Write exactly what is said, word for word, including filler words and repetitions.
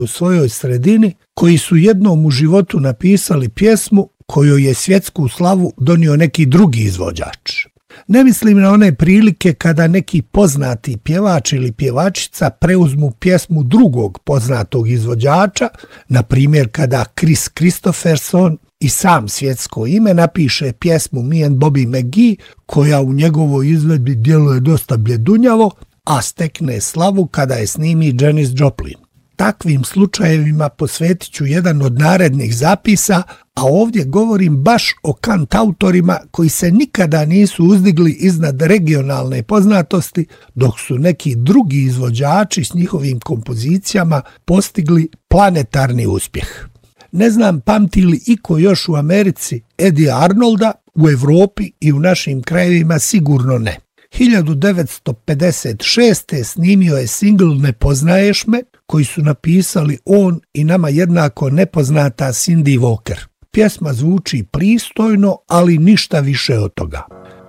u svojoj sredini koji su jednom u životu napisali pjesmu kojoj je svjetsku slavu donio neki drugi izvođač. Ne mislim na one prilike kada neki poznati pjevač ili pjevačica preuzmu pjesmu drugog poznatog izvođača, na primjer kada Kris Kristofferson i sam svjetsko ime napiše pjesmu Me and Bobby McGee, koja u njegovoj izvedbi djeluje dosta bljedunjavo, a stekne slavu kada je snimi Janis Joplin. Takvim slučajevima posvetit ću jedan od narednih zapisa, a ovdje govorim baš o kantautorima koji se nikada nisu uzdigli iznad regionalne poznatosti, dok su neki drugi izvođači s njihovim kompozicijama postigli planetarni uspjeh. Ne znam pamti li iko još u Americi Eddie Arnolda, u Europi i u našim krajevima sigurno ne. hiljadu devetsto pedeset šeste. snimio je singl Ne poznaješ me, koji su napisali on i nama jednako nepoznata Cindy Walker. Pjesma zvuči pristojno, ali ništa više od toga.